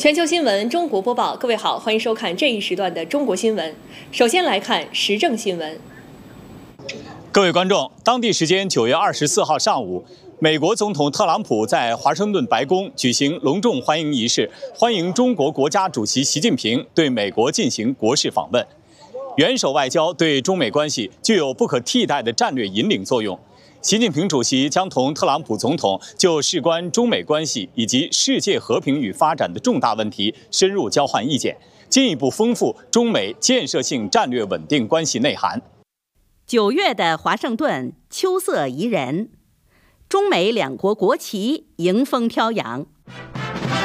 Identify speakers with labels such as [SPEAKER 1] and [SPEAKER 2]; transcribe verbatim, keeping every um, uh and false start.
[SPEAKER 1] 全球新闻中国播报，各位好，欢迎收看这一时段的中国新闻。首先来看时政新闻。
[SPEAKER 2] 各位观众，当地时间九月二十四号上午，美国总统特朗普在华盛顿白宫举行隆重欢迎仪式，欢迎中国国家主席习近平对美国进行国事访问。元首外交对中美关系具有不可替代的战略引领作用。习近平主席将同特朗普总统就事关中美关系以及世界和平与发展的重大问题深入交换意见，进一步丰富中美建设性战略稳定关系内涵。
[SPEAKER 3] 九月的华盛顿秋色宜人，中美两国国旗迎风飘扬，